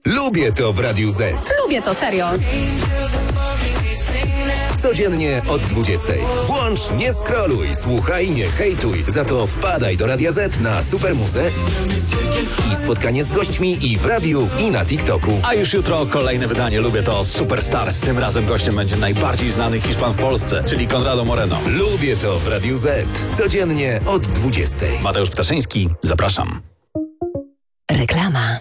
Lubię to w Radiu Z. Lubię to, serio. Codziennie od 20. Włącz, nie scrolluj, słuchaj, nie hejtuj. Za to wpadaj do Radia Z na Supermuzę i spotkanie z gośćmi i w radiu, i na TikToku. A już jutro kolejne wydanie Lubię to Superstars. Tym razem gościem będzie najbardziej znany Hiszpan w Polsce, czyli Conrado Moreno. Lubię to w Radiu Z. Codziennie od 20. Mateusz Ptaszyński, zapraszam. Reklama.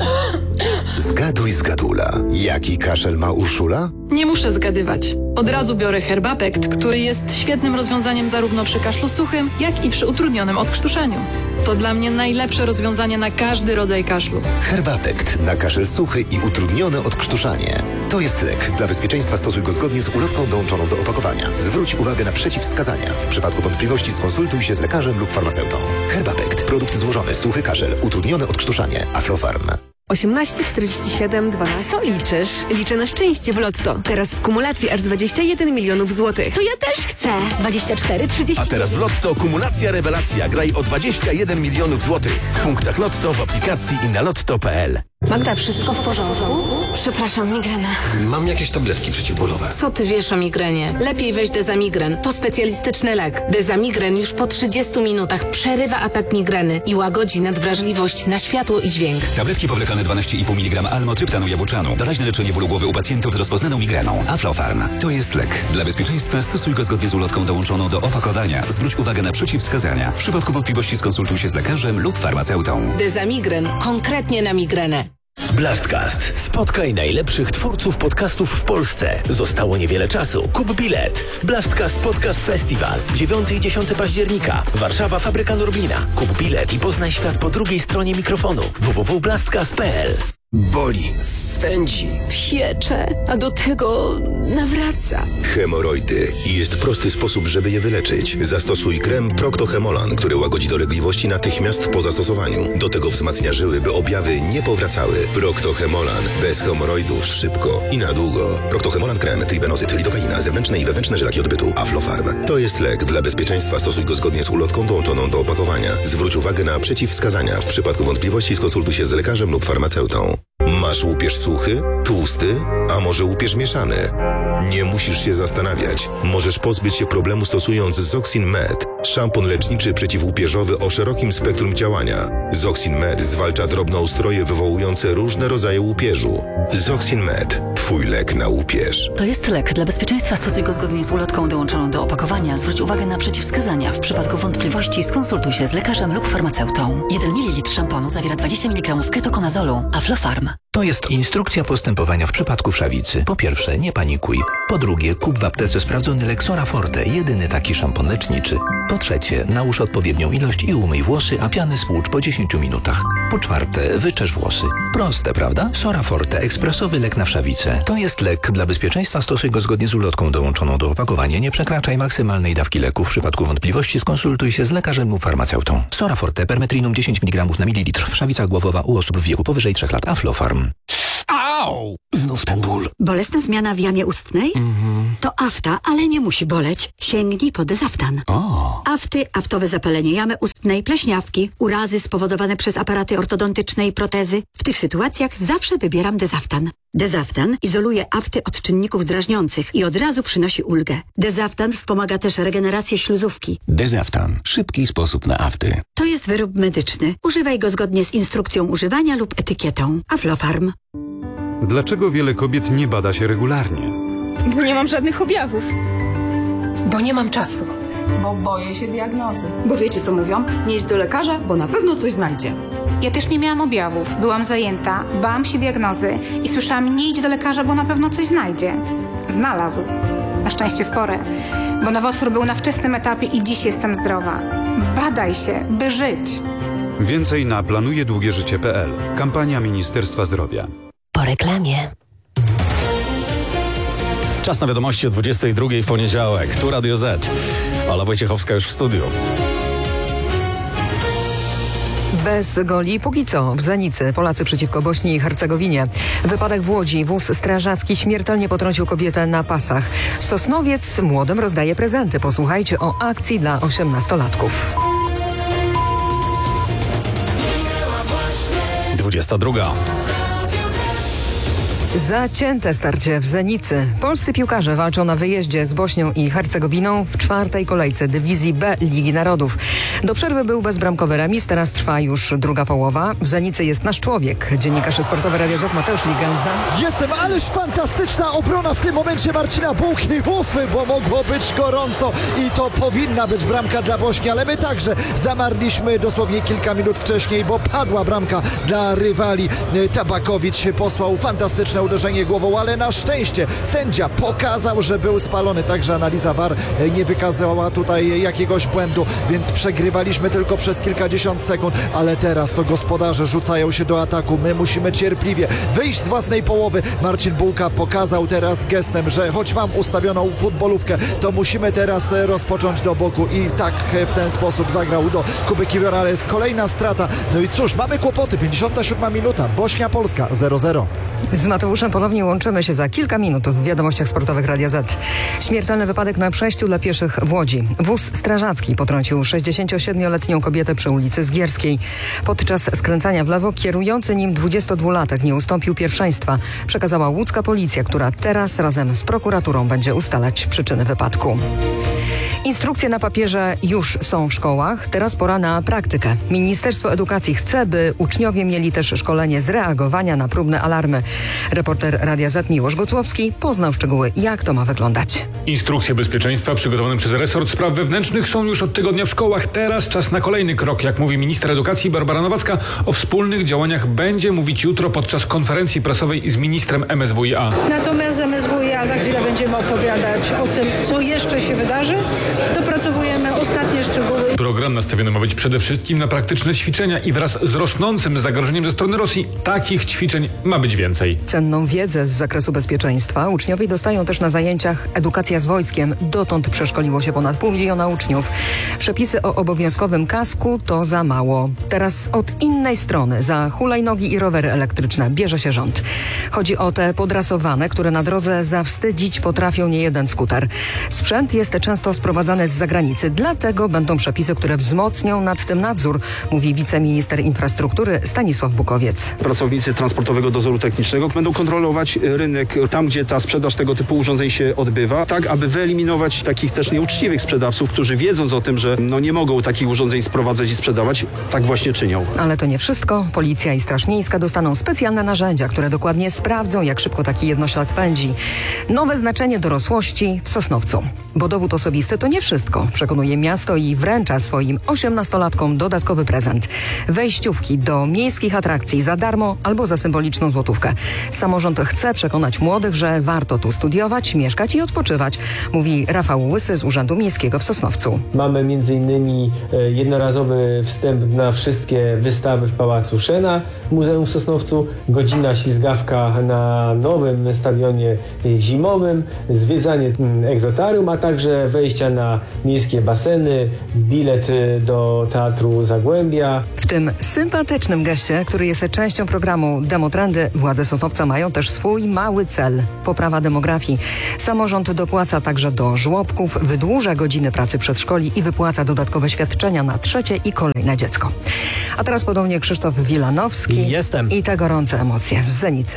Zgaduj, zgadula. Jaki kaszel ma Urszula? Nie muszę zgadywać. Od razu biorę Herbapekt, który jest świetnym rozwiązaniem zarówno przy kaszlu suchym, jak i przy utrudnionym odkrztuszeniu. To dla mnie najlepsze rozwiązanie na każdy rodzaj kaszlu. Herbapekt na kaszel suchy i utrudnione odkrztuszanie. To jest lek. Dla bezpieczeństwa stosuj go zgodnie z ulotką dołączoną do opakowania. Zwróć uwagę na przeciwwskazania. W przypadku wątpliwości skonsultuj się z lekarzem lub farmaceutą. Herbapekt. Produkt złożony. Suchy kaszel. Utrudnione odkrztuszanie. Aflofarm. 18, 47, 12. Co liczysz? Liczę na szczęście w Lotto. Teraz w kumulacji aż 21 milionów złotych. To ja też chcę. 24, 30. A teraz w Lotto kumulacja rewelacja. Graj o 21 milionów złotych. W punktach Lotto, w aplikacji i na lotto.pl. Magda, wszystko w porządku? Przepraszam, migrena. Mam jakieś tabletki przeciwbólowe. Co ty wiesz o migrenie? Lepiej weź Dezamigren. To specjalistyczny lek. Dezamigren już po 30 minutach przerywa atak migreny i łagodzi nadwrażliwość na światło i dźwięk. Tabletki powlekane 12,5 mg almotryptanu jabłczanu. Doraźne leczenie bólu głowy u pacjentów z rozpoznaną migreną. Aflofarm. To jest lek. Dla bezpieczeństwa stosuj go zgodnie z ulotką dołączoną do opakowania. Zwróć uwagę na przeciwwskazania. W przypadku wątpliwości skonsultuj się z lekarzem lub farmaceutą. Dezamigren. Konkretnie na migrenę. Blastcast. Spotkaj najlepszych twórców podcastów w Polsce. Zostało niewiele czasu. Kup bilet. Blastcast Podcast Festival. 9 i 10 października. Warszawa, Fabryka Lublina. Kup bilet i poznaj świat po drugiej stronie mikrofonu. www.blastcast.pl. Boli, swędzi, piecze, a do tego nawraca. Hemoroidy. I jest prosty sposób, żeby je wyleczyć. Zastosuj krem Procto-Hemolan, który łagodzi dolegliwości natychmiast po zastosowaniu. Do tego wzmacnia żyły, by objawy nie powracały. Procto-Hemolan. Bez hemoroidów szybko i na długo. Procto-Hemolan krem, tribenozyt, lidokaina, zewnętrzne i wewnętrzne żelaki odbytu. Aflofarm. To jest lek. Dla bezpieczeństwa stosuj go zgodnie z ulotką dołączoną do opakowania. Zwróć uwagę na przeciwwskazania. W przypadku wątpliwości skonsultuj się z lekarzem lub farmaceutą. Masz łupież suchy? Tłusty? A może łupież mieszany? Nie musisz się zastanawiać. Możesz pozbyć się problemu stosując Zoxin Med. Szampon leczniczy przeciwłupieżowy o szerokim spektrum działania. Zoxin Med zwalcza drobnoustroje wywołujące różne rodzaje łupieżu. Zoxin Med. Twój lek na łupież. To jest lek. Dla bezpieczeństwa stosuj go zgodnie z ulotką dołączoną do opakowania. Zwróć uwagę na przeciwwskazania. W przypadku wątpliwości skonsultuj się z lekarzem lub farmaceutą. 1 ml szamponu zawiera 20 mg ketokonazolu. Aflofarm. To jest instrukcja postępowania w przypadku wszawicy. Po pierwsze, nie panikuj. Po drugie, kup w aptece sprawdzony lek Sora Forte, jedyny taki szampon leczniczy. Po trzecie, nałóż odpowiednią ilość i umyj włosy, a piany spłucz po 10 minutach. Po czwarte, wyczesz włosy. Proste, prawda? Sora Forte, ekspresowy lek na wszawicę. To jest lek. Dla bezpieczeństwa stosuj go zgodnie z ulotką dołączoną do opakowania. Nie przekraczaj maksymalnej dawki leku. W przypadku wątpliwości skonsultuj się z lekarzem lub farmaceutą. Sora Forte, permetrinum 10 mg na mililitr. Wszawica głowowa u osób w wieku powyżej 3 lat. Aflofarm. Au! Znów ten ból. Bolesna zmiana w jamie ustnej? To afta, ale nie musi boleć. Sięgnij po Dezaftan. Afty, aftowe zapalenie jamy ustnej, pleśniawki, urazy spowodowane przez aparaty ortodontyczne i protezy. W tych sytuacjach zawsze wybieram Dezaftan. Dezaftan izoluje afty od czynników drażniących i od razu przynosi ulgę. Dezaftan wspomaga też regenerację śluzówki. Dezaftan. Szybki sposób na afty. To jest wyrób medyczny. Używaj go zgodnie z instrukcją używania lub etykietą. Aflofarm. Dlaczego wiele kobiet nie bada się regularnie? Bo nie mam żadnych objawów. Bo nie mam czasu. Bo boję się diagnozy. Bo wiecie co mówią? Nie idź do lekarza, bo na pewno coś znajdzie. Ja też nie miałam objawów. Byłam zajęta, bałam się diagnozy i słyszałam, nie idź do lekarza, bo na pewno coś znajdzie. Znalazł. Na szczęście w porę. Bo nowotwór był na wczesnym etapie i dziś jestem zdrowa. Badaj się, by żyć. Więcej na planujedługieżycie.pl. Kampania Ministerstwa Zdrowia. Po reklamie. Czas na wiadomości o 22 w poniedziałek. Tu Radio Z. Ola Wojciechowska już w studiu. Bez goli póki co w Zenicy. Polacy przeciwko Bośni i Hercegowinie. Wypadek w Łodzi. Wóz strażacki śmiertelnie potrącił kobietę na pasach. Sosnowiec młodym rozdaje prezenty. Posłuchajcie o akcji dla 18-latków. 22. Zacięte starcie w Zenicy. Polscy piłkarze walczą na wyjeździe z Bośnią i Hercegowiną w 4. kolejce dywizji B Ligi Narodów. Do przerwy był bezbramkowy remis, teraz trwa już druga połowa. W Zenicy jest nasz człowiek, dziennikarz sportowy Radia Z Mateusz Ligenza. Jestem, ależ fantastyczna obrona w tym momencie Marcina Bułki. Bo mogło być gorąco i to powinna być bramka dla Bośni, ale my także zamarliśmy dosłownie kilka minut wcześniej, bo padła bramka dla rywali. Tabakowicz posłał fantastyczne uderzenie głową, ale na szczęście sędzia pokazał, że był spalony, także analiza VAR nie wykazała tutaj jakiegoś błędu, więc przegrywaliśmy tylko przez kilkadziesiąt sekund, ale teraz to gospodarze rzucają się do ataku. My musimy cierpliwie wyjść z własnej połowy. Marcin Bułka pokazał teraz gestem, że choć mam ustawioną futbolówkę, to musimy teraz rozpocząć do boku i tak w ten sposób zagrał do Kuby Kiwiorales. Kolejna strata. No i cóż, mamy kłopoty. 57 minuta. Bośnia-Polska 0-0. Z Mateuszem ponownie łączymy się za kilka minut w wiadomościach sportowych Radia Z. Śmiertelny wypadek na przejściu dla pieszych w Łodzi. Wóz strażacki potrącił 67-letnią kobietę przy ulicy Zgierskiej. Podczas skręcania w lewo kierujący nim 22-latek nie ustąpił pierwszeństwa. Przekazała łódzka policja, która teraz razem z prokuraturą będzie ustalać przyczyny wypadku. Instrukcje na papierze już są w szkołach, teraz pora na praktykę. Ministerstwo Edukacji chce, by uczniowie mieli też szkolenie z reagowania na próbne alarmy. Reporter Radia Z Miłosz Gocłowski poznał szczegóły, jak to ma wyglądać. Instrukcje bezpieczeństwa przygotowane przez resort spraw wewnętrznych są już od tygodnia w szkołach. Teraz czas na kolejny krok. Jak mówi minister edukacji Barbara Nowacka, o wspólnych działaniach będzie mówić jutro podczas konferencji prasowej z ministrem MSWiA. Natomiast z MSWiA za chwilę będziemy opowiadać o tym, co jeszcze się wydarzy. Dopracowujemy ostatnie szczegóły. Program nastawiony ma być przede wszystkim na praktyczne ćwiczenia i wraz z rosnącym zagrożeniem ze strony Rosji takich ćwiczeń ma być więcej. Cenną wiedzę z zakresu bezpieczeństwa uczniowie dostają też na zajęciach Edukacja z wojskiem. Dotąd przeszkoliło się ponad 500 000 uczniów. Przepisy o obowiązkowym kasku to za mało. Teraz od innej strony za hulajnogi i rowery elektryczne bierze się rząd. Chodzi o te podrasowane, które na drodze zawstydzić potrafią niejeden skuter. Sprzęt jest często sprowadzany z zagranicy, dlatego będą przepisy, które wzmocnią nad tym nadzór, mówi wiceminister infrastruktury Stanisław Bukowiec. Pracownicy Transportowego Dozoru Technicznego będą kontrolować rynek tam, gdzie ta sprzedaż tego typu urządzeń się odbywa, tak aby wyeliminować takich też nieuczciwych sprzedawców, którzy wiedząc o tym, że nie mogą takich urządzeń sprowadzać i sprzedawać, tak właśnie czynią. Ale to nie wszystko. Policja i Straż Miejska dostaną specjalne narzędzia, które dokładnie sprawdzą, jak szybko taki jednoślad pędzi. Nowe znaczenie dorosłości w Sosnowcu. Bo dowód osobisty to nie wszystko, przekonuje miasto i wręcza swoim 18-latkom dodatkowy prezent. Wejściówki do miejskich atrakcji za darmo albo za symboliczną złotówkę. Samorząd chce przekonać młodych, że warto tu studiować, mieszkać i odpoczywać, mówi Rafał Łysy z Urzędu Miejskiego w Sosnowcu. Mamy m.in. jednorazowy wstęp na wszystkie wystawy w Pałacu Szena w Muzeum w Sosnowcu, godzina ślizgawka na nowym stadionie zimowym, zwiedzanie egzotarium, a także wejścia na miejskie baseny, bilet do Teatru Zagłębia. W tym sympatycznym geście, który jest częścią programu Demotrendy, władze Sosnowca mają też swój mały cel – poprawa demografii. Samorząd dopłaca także do żłobków, wydłuża godziny pracy przedszkoli i wypłaca dodatkowe świadczenia na trzecie i kolejne dziecko. A teraz podobnie Krzysztof Wilanowski. Jestem. I te gorące emocje z Zenicy.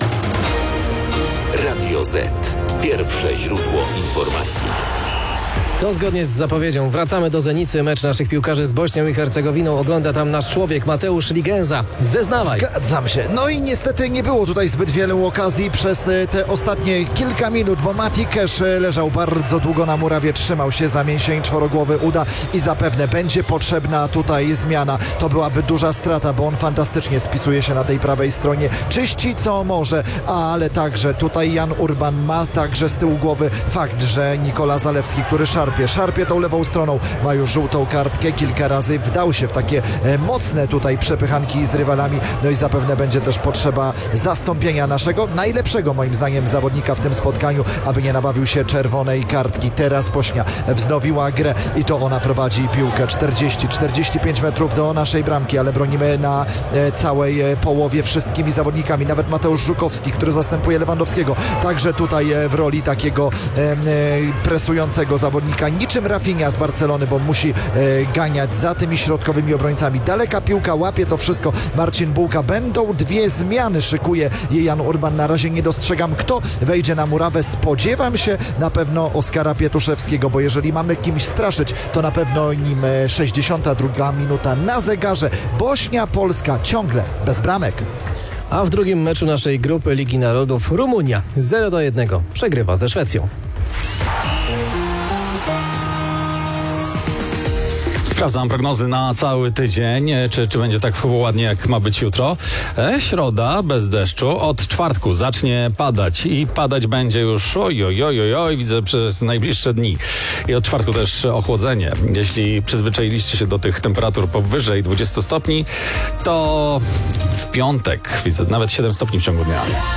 Radio Z. Pierwsze źródło informacji. To zgodnie z zapowiedzią. Wracamy do Zenicy. Mecz naszych piłkarzy z Bośnią i Hercegowiną. Ogląda tam nasz człowiek Mateusz Ligenza. Zeznawaj. Zgadzam się. No i niestety nie było tutaj zbyt wielu okazji przez te ostatnie kilka minut, bo Mati Kesz leżał bardzo długo na murawie, trzymał się za mięsień czworogłowy uda i zapewne będzie potrzebna tutaj zmiana. To byłaby duża strata, bo on fantastycznie spisuje się na tej prawej stronie. Czyści co może, ale także tutaj Jan Urban ma także z tyłu głowy fakt, że Nikola Zalewski, który szarpie tą lewą stroną, ma już żółtą kartkę, kilka razy wdał się w takie mocne tutaj przepychanki z rywalami, no i zapewne będzie też potrzeba zastąpienia naszego najlepszego moim zdaniem zawodnika w tym spotkaniu, aby nie nabawił się czerwonej kartki. Teraz Bośnia wznowiła grę i to ona prowadzi piłkę 40-45 metrów do naszej bramki, ale bronimy na całej połowie wszystkimi zawodnikami, nawet Mateusz Żukowski, który zastępuje Lewandowskiego, także tutaj w roli takiego presującego zawodnika piłka niczym Rafinha z Barcelony, bo musi ganiać za tymi środkowymi obrońcami. Daleka piłka, łapie to wszystko Marcin Bułka. Będą dwie zmiany, szykuje je Jan Urban. Na razie nie dostrzegam, kto wejdzie na murawę. Spodziewam się na pewno Oskara Pietuszewskiego, bo jeżeli mamy kimś straszyć, to na pewno nim 62 minuta na zegarze. Bośnia, Polska ciągle bez bramek. A w drugim meczu naszej grupy Ligi Narodów Rumunia 0-1 przegrywa ze Szwecją. Sprawdzam prognozy na cały tydzień, czy będzie tak ładnie, jak ma być jutro. Środa bez deszczu, od czwartku zacznie padać i padać będzie już widzę przez najbliższe dni. I od czwartku też ochłodzenie. Jeśli przyzwyczailiście się do tych temperatur powyżej 20 stopni, to w piątek widzę nawet 7 stopni w ciągu dnia.